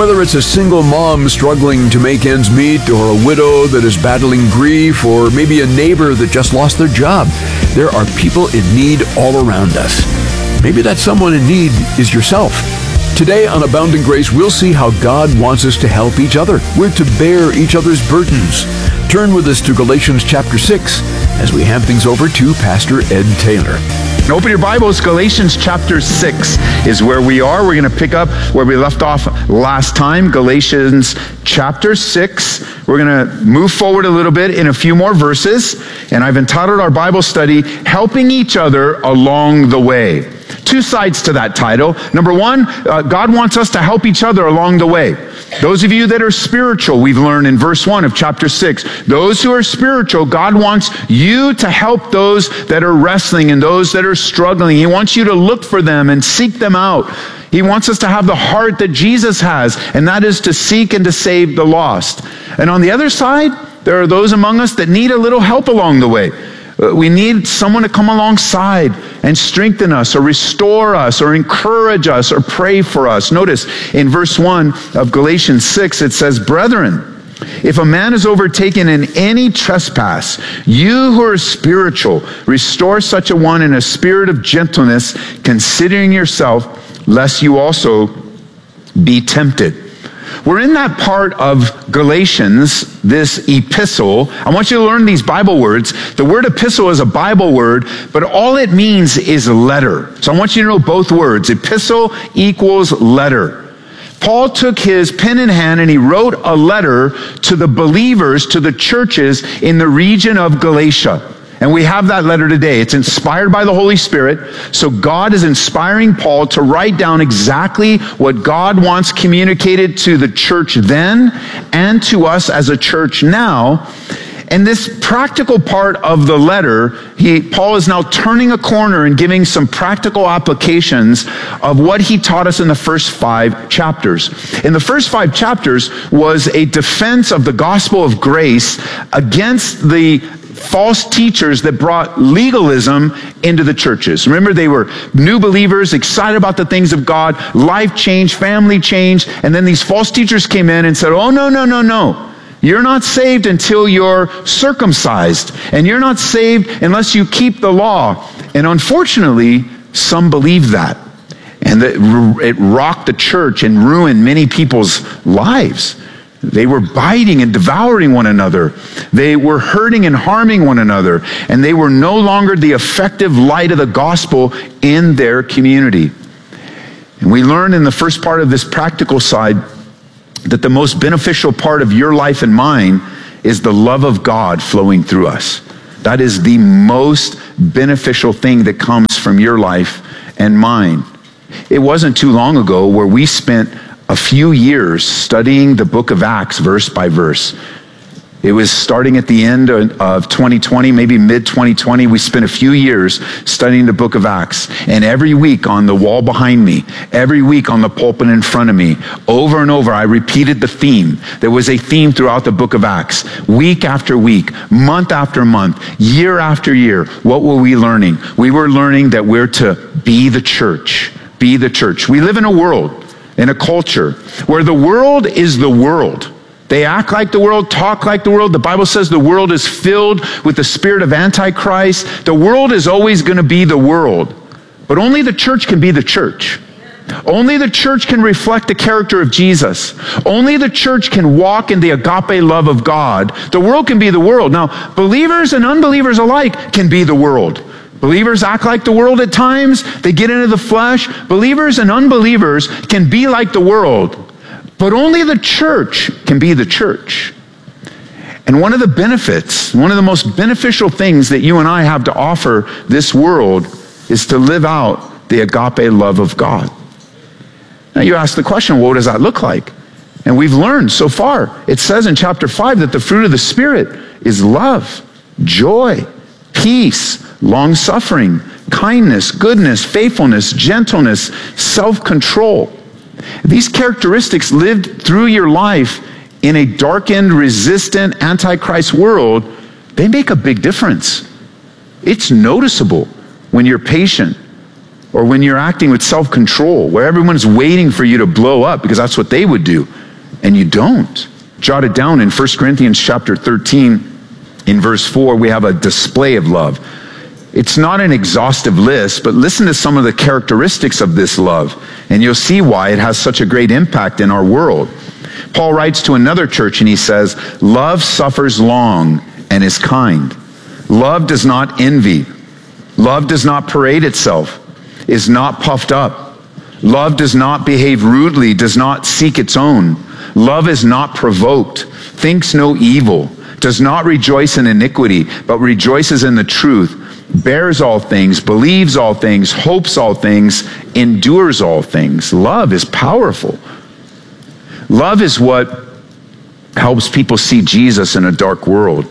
Whether it's a single mom struggling to make ends meet, or a widow that is battling grief, or maybe a neighbor that just lost their job, there are people in need all around us. Maybe that someone in need is yourself. Today on Abounding Grace, we'll see how God wants us to help each other. We're to bear each other's burdens. Turn with us to Galatians chapter 6 as we hand things over to Pastor Ed Taylor. Open your Bibles. Galatians chapter 6 is where we are. We're going to pick up where we left off last time. Galatians chapter 6. We're going to move forward a little bit in a few more verses. And I've entitled our Bible study, Helping Each Other Along the Way. Two sides to that title. Number one, God wants us to help each other along the way. Those of you that are spiritual, we've learned in verse 1 of chapter 6, those who are spiritual, God wants you to help those that are wrestling and those that are struggling. He wants you to look for them and seek them out. He wants us to have the heart that Jesus has, and that is to seek and to save the lost. And on the other side, there are those among us that need a little help along the way. We need someone to come alongside and strengthen us or restore us or encourage us or pray for us. Notice in verse 1 of Galatians 6, it says, Brethren, if a man is overtaken in any trespass, you who are spiritual, restore such a one in a spirit of gentleness, considering yourself, lest you also be tempted. We're in that part of Galatians, this epistle. I want you to learn these Bible words. The word epistle is a Bible word, but all it means is letter. So I want you to know both words. Epistle equals letter. Paul took his pen in hand and he wrote a letter to the believers, to the churches in the region of Galatia. And we have that letter today. It's inspired by the Holy Spirit. So God is inspiring Paul to write down exactly what God wants communicated to the church then and to us as a church now. And this practical part of the letter, Paul is now turning a corner and giving some practical applications of what he taught us in the first 5 chapters. In the first 5 chapters was a defense of the gospel of grace against the false teachers that brought legalism into the churches. Remember, they were new believers, excited about the things of God, life change, family change, and then these false teachers came in and said, oh, no. You're not saved until you're circumcised, and you're not saved unless you keep the law. And unfortunately, some believed that. And it rocked the church and ruined many people's lives. They were biting and devouring one another. They were hurting and harming one another. And they were no longer the effective light of the gospel in their community. And we learned in the first part of this practical side that the most beneficial part of your life and mine is the love of God flowing through us. That is the most beneficial thing that comes from your life and mine. It wasn't too long ago where we spent a few years studying the book of Acts verse by verse. It was starting at the end of 2020, maybe mid-2020. We spent a few years studying the book of Acts. And every week on the wall behind me, every week on the pulpit in front of me, over and over, I repeated the theme. There was a theme throughout the book of Acts. Week after week, month after month, year after year. What were we learning? We were learning that we're to be the church. Be the church. We live in a world, in a culture, where the world is the world. They act like the world, talk like the world. The Bible says the world is filled with the spirit of Antichrist. The world is always going to be the world. But only the church can be the church. Only the church can reflect the character of Jesus. Only the church can walk in the agape love of God. The world can be the world. Now, believers and unbelievers alike can be the world. Believers act like the world at times. They get into the flesh. Believers and unbelievers can be like the world. But only the church can be the church. And one of the benefits, one of the most beneficial things that you and I have to offer this world is to live out the agape love of God. Now you ask the question, what does that look like? And we've learned so far, it says in chapter 5 that the fruit of the Spirit is love, joy, peace, long-suffering, kindness, goodness, faithfulness, gentleness, self-control. These characteristics lived through your life in a darkened, resistant, antichrist world, they make a big difference. It's noticeable when you're patient, or when you're acting with self-control, where everyone's waiting for you to blow up because that's what they would do, and you don't. Jot it down in 1 Corinthians chapter 13, in verse 4, we have a display of love. It's not an exhaustive list, but listen to some of the characteristics of this love, and you'll see why it has such a great impact in our world. Paul writes to another church and he says, love suffers long and is kind. Love does not envy. Love does not parade itself, is not puffed up. Love does not behave rudely, does not seek its own. Love is not provoked, thinks no evil, does not rejoice in iniquity, but rejoices in the truth, bears all things, believes all things, hopes all things, endures all things. Love is powerful. Love is what helps people see Jesus in a dark world.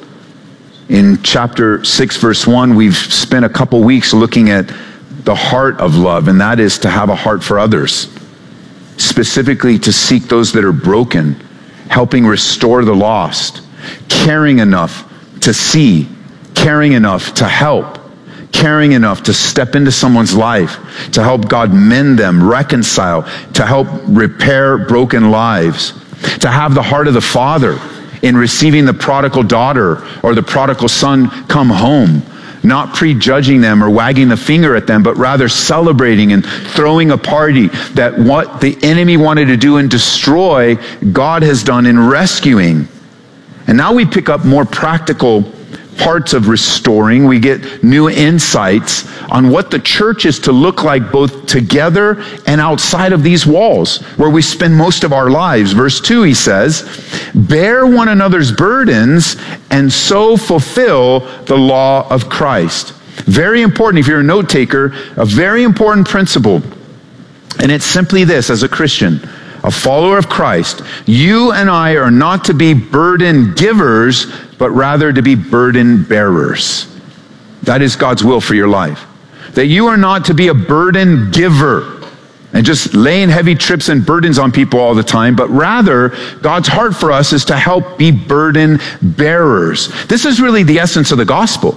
In chapter 6, verse 1, we've spent a couple weeks looking at the heart of love, and that is to have a heart for others, specifically to seek those that are broken, helping restore the lost, caring enough to see, caring enough to help, caring enough to step into someone's life, to help God mend them, reconcile, to help repair broken lives, to have the heart of the Father in receiving the prodigal daughter or the prodigal son come home, not prejudging them or wagging the finger at them, but rather celebrating and throwing a party that what the enemy wanted to do and destroy, God has done in rescuing. And now we pick up more practical parts of restoring. We get new insights on what the church is to look like both together and outside of these walls where we spend most of our lives. Verse 2, he says, bear one another's burdens and so fulfill the law of Christ. Very important, if you're a note taker, a very important principle. And it's simply this: as a Christian, a follower of Christ, you and I are not to be burden givers, but rather to be burden bearers. That is God's will for your life. That you are not to be a burden giver and just laying heavy trips and burdens on people all the time, but rather God's heart for us is to help be burden bearers. This is really the essence of the gospel.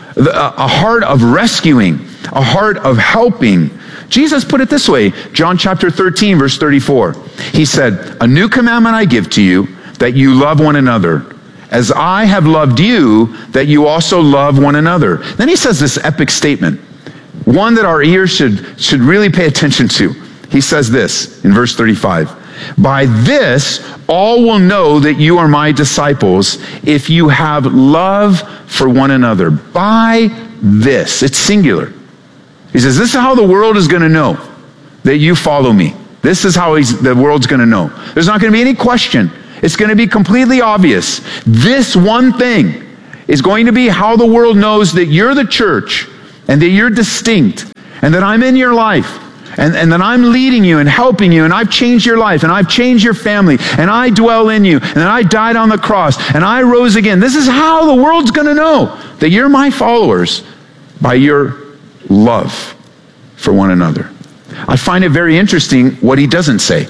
A heart of rescuing, a heart of helping. Jesus put it this way, John chapter 13, verse 34. He said, a new commandment I give to you, that you love one another. As I have loved you, that you also love one another. Then he says this epic statement, one that our ears should really pay attention to. He says this in verse 35, by this all will know that you are my disciples if you have love for one another. By this, it's singular. He says, this is how the world is going to know that you follow me. This is how the world's going to know. There's not going to be any question. It's going to be completely obvious. This one thing is going to be how the world knows that you're the church and that you're distinct and that I'm in your life and that I'm leading you and helping you and I've changed your life and I've changed your family and I dwell in you and that I died on the cross and I rose again. This is how the world's going to know that you're my followers, by your love for one another. I find it very interesting what he doesn't say.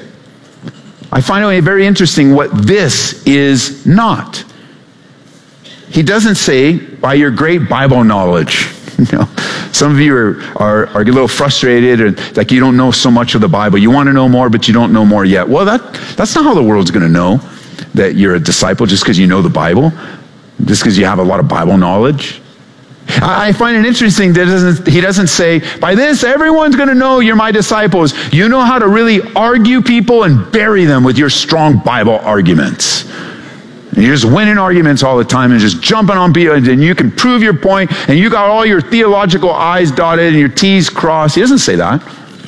I find it very interesting what this is not. He doesn't say, by your great Bible knowledge. You know, some of you are a little frustrated, or like you don't know so much of the Bible. You want to know more, but you don't know more yet. Well, that's not how the world's going to know that you're a disciple, just because you know the Bible, just because you have a lot of Bible knowledge. I find it interesting that he doesn't say, by this, everyone's going to know you're my disciples. You know how to really argue people and bury them with your strong Bible arguments. And you're just winning arguments all the time and just jumping on people, and you can prove your point, and you got all your theological I's dotted and your T's crossed. He doesn't say that.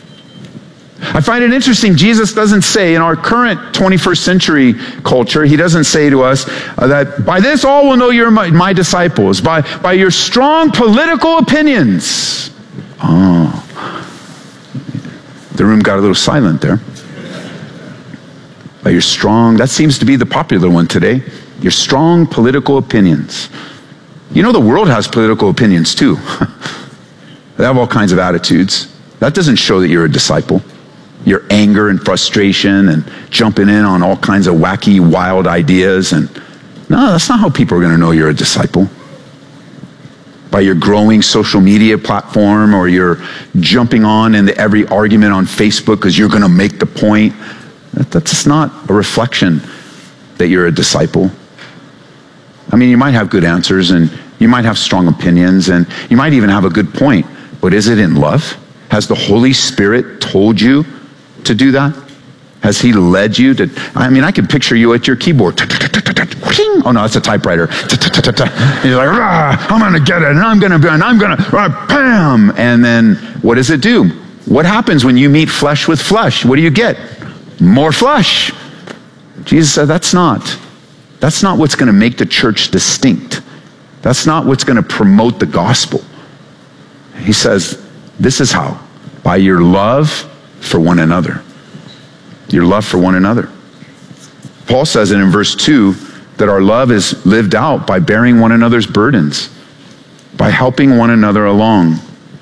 I find it interesting, Jesus doesn't say, in our current 21st century culture, he doesn't say to us that by this all will know you're my disciples, by your strong political opinions. Oh, the room got a little silent there. By your strong, that seems to be the popular one today, your strong political opinions. You know, the world has political opinions too. They have all kinds of attitudes. That doesn't show that you're a disciple. Your anger and frustration and jumping in on all kinds of wacky, wild ideas. And no, that's not how people are going to know you're a disciple. by your growing social media platform, or you're jumping on into every argument on Facebook because you're going to make the point. That's not a reflection that you're a disciple. I mean, you might have good answers and you might have strong opinions and you might even have a good point, but is it in love? Has the Holy Spirit told you to do that? Has he led you to? I mean, I can picture you at your keyboard. Oh no, it's a typewriter. You're like, I'm going to get it, and I'm going to, bam. And then what does it do? What happens when you meet flesh with flesh? What do you get? More flesh. Jesus said, that's not what's going to make the church distinct. That's not what's going to promote the gospel. He says, this is how, by your love for one another. Your love for one another. Paul says it in verse 2 that our love is lived out by bearing one another's burdens, by helping one another along.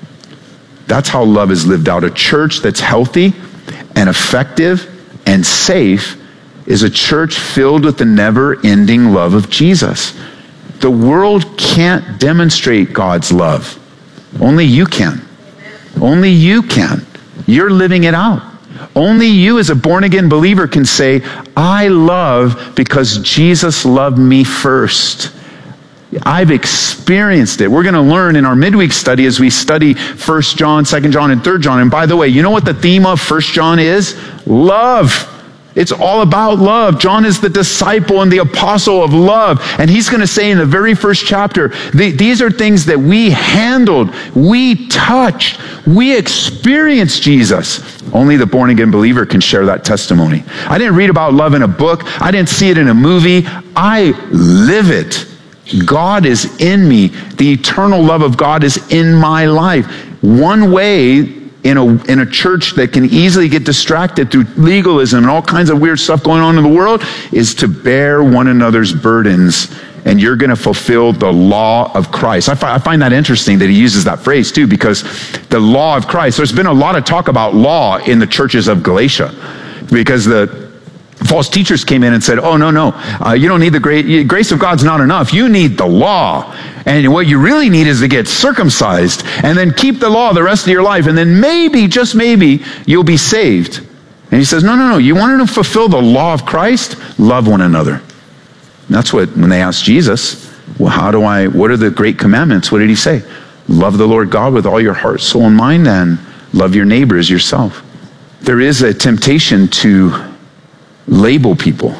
That's how love is lived out. A church that's healthy and effective and safe is a church filled with the never-ending love of Jesus. The world can't demonstrate God's love. Only you can. Only you can. You're living it out. Only you as a born-again believer can say, I love because Jesus loved me first. I've experienced it. We're going to learn in our midweek study as we study 1 John, 2 John, and 3 John. And by the way, you know what the theme of 1 John is? Love. It's all about love. John is the disciple and the apostle of love. And he's going to say in the very first chapter, these are things that we handled, we touched, we experienced Jesus. Only the born-again believer can share that testimony. I didn't read about love in a book. I didn't see it in a movie. I live it. God is in me. The eternal love of God is in my life. One way in a church that can easily get distracted through legalism and all kinds of weird stuff going on in the world is to bear one another's burdens, and you're going to fulfill the law of Christ. I find that interesting that he uses that phrase too, because the law of Christ, there's been a lot of talk about law in the churches of Galatia, because the false teachers came in and said, oh, no, you don't need the grace of God's not enough. You need the law. And what you really need is to get circumcised and then keep the law the rest of your life. And then maybe, just maybe, you'll be saved. And he says, no. You want to fulfill the law of Christ? Love one another. And that's what, when they asked Jesus, well, what are the great commandments? What did he say? Love the Lord God with all your heart, soul, and mind, and love your neighbor as yourself. There is a temptation to label people.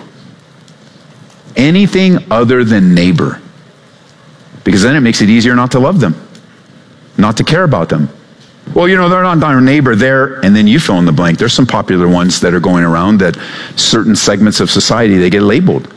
Anything other than neighbor. Because then it makes it easier not to love them, not to care about them. Well, they're not our neighbor there, and then you fill in the blank. There's some popular ones that are going around that certain segments of society, they get labeled.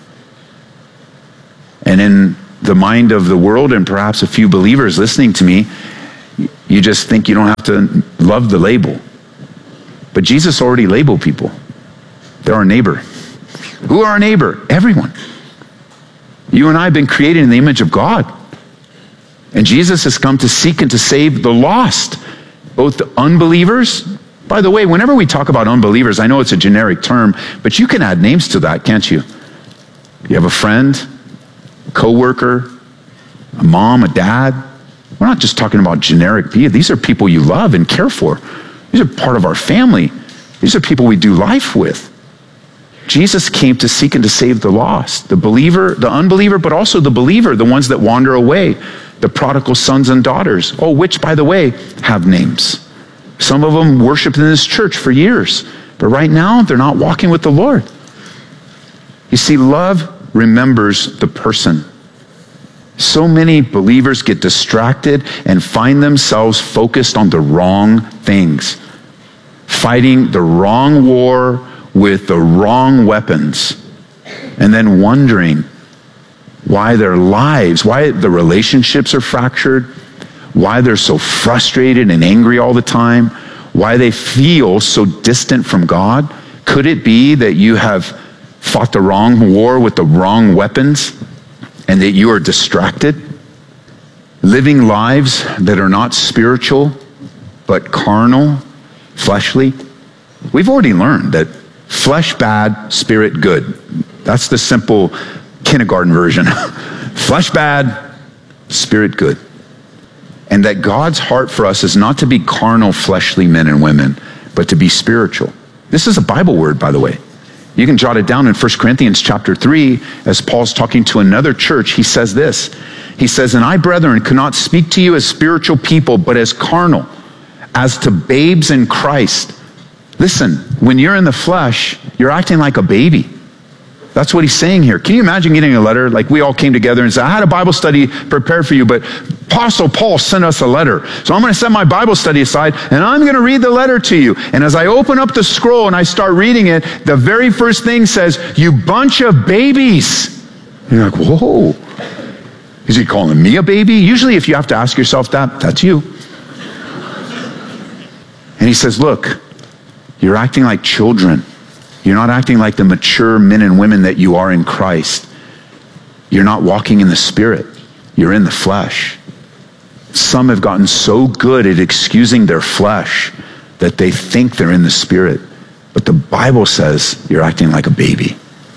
And in the mind of the world, and perhaps a few believers listening to me, you just think you don't have to love the label. But Jesus already labeled people. They're our neighbor. Who are our neighbor? Everyone. You and I have been created in the image of God. And Jesus has come to seek and to save the lost, both the unbelievers. By the way, whenever we talk about unbelievers, I know it's a generic term, but you can add names to that, can't you? You have a friend, a coworker, a mom, a dad. We're not just talking about generic people. These are people you love and care for. These are part of our family. These are people we do life with. Jesus came to seek and to save the lost, the believer, the unbeliever, but also the believer, the ones that wander away, the prodigal sons and daughters, which, by the way, have names. Some of them worshiped in this church for years, but right now they're not walking with the Lord. You see, love remembers the person. So many believers get distracted and find themselves focused on the wrong things, fighting the wrong war with the wrong weapons, and then wondering why their lives, why the relationships are fractured, why they're so frustrated and angry all the time, why they feel so distant from God. Could it be that you have fought the wrong war with the wrong weapons and that you are distracted, living lives that are not spiritual but carnal, fleshly? We've already learned that flesh bad, spirit good. That's the simple kindergarten version. Flesh bad, spirit good. And that God's heart for us is not to be carnal, fleshly men and women, but to be spiritual. This is a Bible word, by the way. You can jot it down in 1 Corinthians chapter 3, as Paul's talking to another church. He says this. He says, "And I, brethren, could not speak to you as spiritual people, but as carnal, as to babes in Christ." Listen, when you're in the flesh, you're acting like a baby. That's what he's saying here. Can you imagine getting a letter? Like we all came together and said, "I had a Bible study prepared for you, but Apostle Paul sent us a letter. So I'm going to set my Bible study aside and I'm going to read the letter to you." And as I open up the scroll and I start reading it, the very first thing says, "You bunch of babies." And you're like, whoa. Is he calling me a baby? Usually if you have to ask yourself that, that's you. And he says, "Look, you're acting like children. You're not acting like the mature men and women that you are in Christ. You're not walking in the Spirit. You're in the flesh." Some have gotten so good at excusing their flesh that they think they're in the Spirit. But the Bible says you're acting like a baby.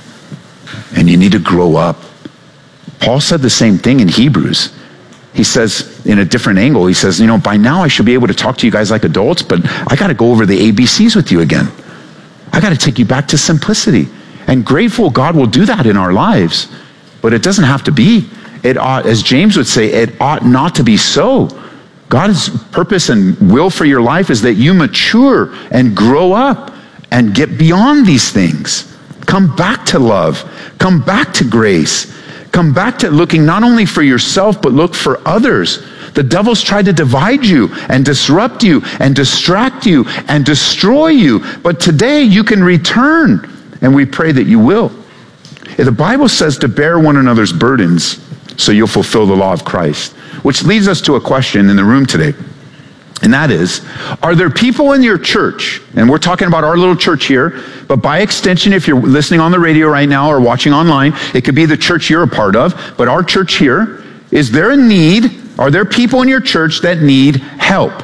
And you need to grow up. Paul said the same thing in Hebrews. He says, in a different angle, he says, by now I should be able to talk to you guys like adults, but I got to go over the ABCs with you again. I got to take you back to simplicity. And grateful God will do that in our lives. But it doesn't have to be. It ought, as James would say, it ought not to be so. God's purpose and will for your life is that you mature and grow up and get beyond these things. Come back to love. Come back to grace. Come back to looking not only for yourself, but look for others. The devil's tried to divide you and disrupt you and distract you and destroy you. But today you can return, and we pray that you will. The Bible says to bear one another's burdens so you'll fulfill the law of Christ, which leads us to a question in the room today. And that is, are there people in your church, and we're talking about our little church here, but by extension, if you're listening on the radio right now or watching online, it could be the church you're a part of, but our church here, is there a need? Are there people in your church that need help?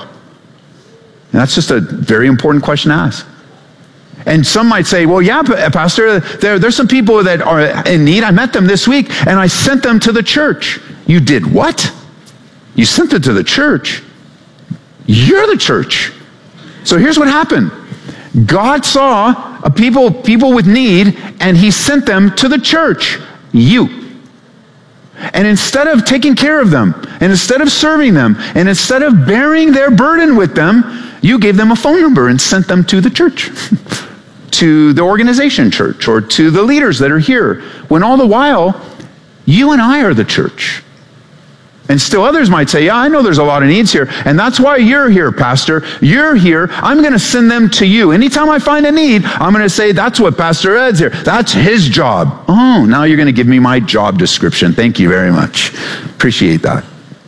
And that's just a very important question to ask. And some might say, well, yeah, Pastor, there's some people that are in need. I met them this week, and I sent them to the church. You did what? You sent them to the church. You're the church. So here's what happened. God saw a people with need, and he sent them to the church. You. And instead of taking care of them, and instead of serving them, and instead of bearing their burden with them, you gave them a phone number and sent them to the church, to the organization church, or to the leaders that are here, when all the while, you and I are the church. And still others might say, yeah, I know there's a lot of needs here, and that's why you're here, Pastor. You're here. I'm going to send them to you. Anytime I find a need, I'm going to say, that's what Pastor Ed's here. That's his job. Oh, now you're going to give me my job description. Thank you very much. Appreciate that.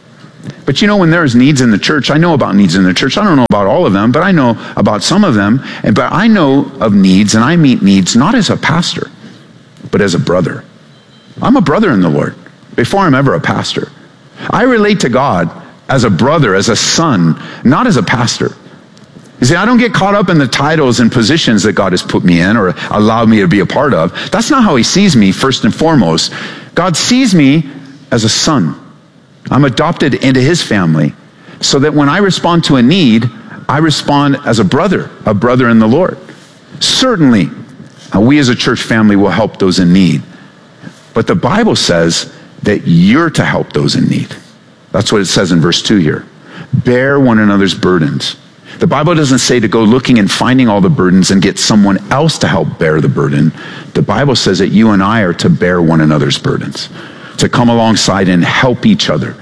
But when there's needs in the church, I know about needs in the church. I don't know about all of them, but I know about some of them. But I know of needs, and I meet needs not as a pastor, but as a brother. I'm a brother in the Lord before I'm ever a pastor. I relate to God as a brother, as a son, not as a pastor. You see, I don't get caught up in the titles and positions that God has put me in or allowed me to be a part of. That's not how he sees me, first and foremost. God sees me as a son. I'm adopted into his family, so that when I respond to a need, I respond as a brother in the Lord. Certainly, we as a church family will help those in need. But the Bible says that you're to help those in need. That's what it says in verse 2 here. Bear one another's burdens. The Bible doesn't say to go looking and finding all the burdens and get someone else to help bear the burden. The Bible says that you and I are to bear one another's burdens, to come alongside and help each other,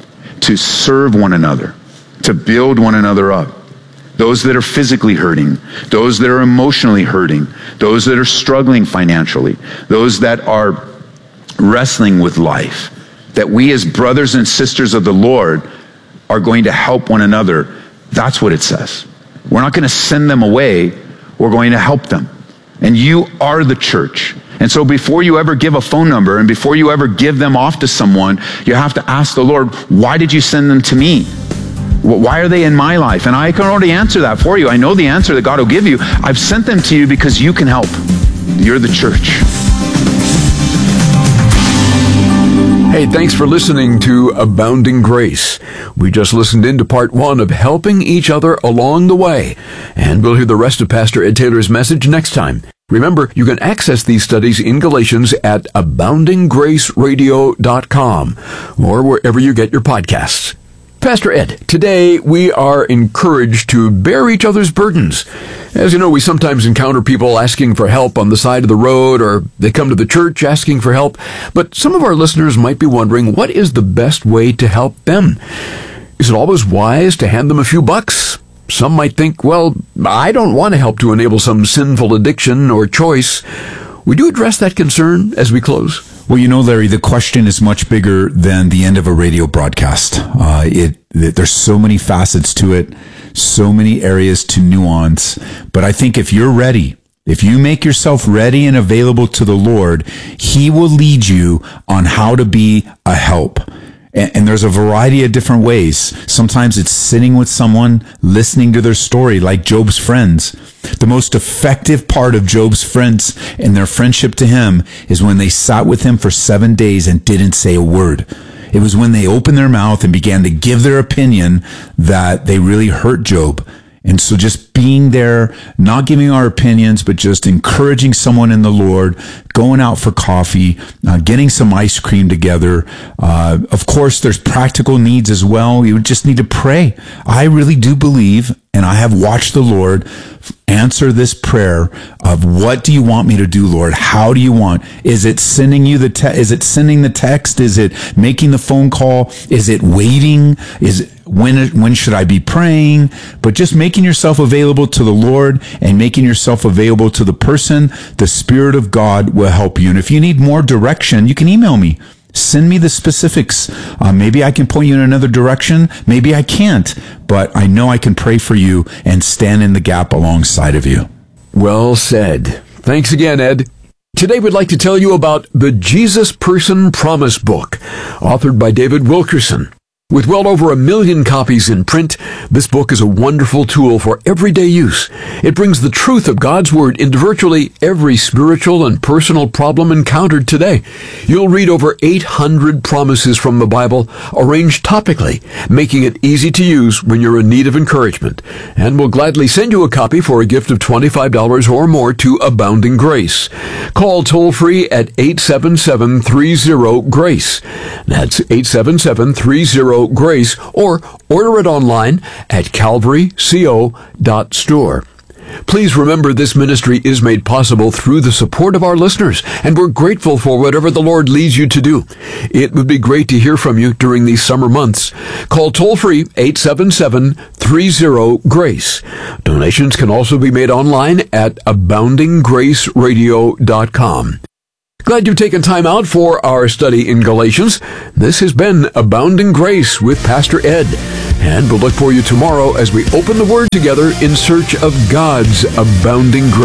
to serve one another, to build one another up. Those that are physically hurting, those that are emotionally hurting, those that are struggling financially, those that are wrestling with life, that we as brothers and sisters of the Lord are going to help one another. That's what it says. We're not going to send them away. We're going to help them. And you are the church. And so before you ever give a phone number and before you ever give them off to someone, you have to ask the Lord, why did you send them to me? Why are they in my life? And I can already answer that for you. I know the answer that God will give you. I've sent them to you because you can help. You're the church. Hey, thanks for listening to Abounding Grace. We just listened into part 1 of Helping Each Other Along the Way, and we'll hear the rest of Pastor Ed Taylor's message next time. Remember, you can access these studies in Galatians at aboundinggraceradio.com or wherever you get your podcasts. Pastor Ed, today we are encouraged to bear each other's burdens. As you know, we sometimes encounter people asking for help on the side of the road, or they come to the church asking for help. But some of our listeners might be wondering, what is the best way to help them? Is it always wise to hand them a few bucks? Some might think, well, I don't want to help to enable some sinful addiction or choice. Would you address that concern as we close? Well, you know, Larry, the question is much bigger than the end of a radio broadcast. There's so many facets to it, so many areas to nuance. But I think if you're ready, if you make yourself ready and available to the Lord, He will lead you on how to be a help. And there's a variety of different ways. Sometimes it's sitting with someone, listening to their story, like Job's friends. The most effective part of Job's friends and their friendship to him is when they sat with him for 7 days and didn't say a word. It was when they opened their mouth and began to give their opinion that they really hurt Job. And so just being there, not giving our opinions, but just encouraging someone in the Lord, going out for coffee, getting some ice cream together. Of course, there's practical needs as well. You just need to pray. I really do believe, and I have watched the Lord answer this prayer of, what do you want me to do, Lord? How do you want? Is it sending you is it sending the text? Is it making the phone call? Is it waiting? When should I be praying? But just making yourself available to the Lord and making yourself available to the person, the Spirit of God will help you. And if you need more direction, you can email me. Send me the specifics. Maybe I can point you in another direction. Maybe I can't. But I know I can pray for you and stand in the gap alongside of you. Well said. Thanks again, Ed. Today we'd like to tell you about the Jesus Person Promise Book, authored by David Wilkerson. With well over 1 million copies in print, this book is a wonderful tool for everyday use. It brings the truth of God's Word into virtually every spiritual and personal problem encountered today. You'll read over 800 promises from the Bible, arranged topically, making it easy to use when you're in need of encouragement. And we'll gladly send you a copy for a gift of $25 or more to Abounding Grace. Call toll-free at 877-30-GRACE. That's 877-30-GRACE, or order it online at calvaryco.store. Please remember, this ministry is made possible through the support of our listeners, and we're grateful for whatever the Lord leads you to do. It would be great to hear from you during these summer months. Call toll-free 877-30-GRACE. Donations can also be made online at aboundinggraceradio.com. Glad you've taken time out for our study in Galatians. This has been Abounding Grace with Pastor Ed, and we'll look for you tomorrow as we open the Word together in search of God's abounding grace.